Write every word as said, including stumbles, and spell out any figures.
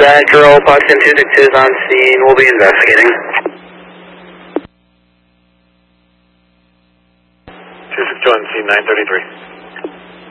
that, girl, Foxton two six two is on scene. We'll be investigating. two six two on scene, nine thirty-three.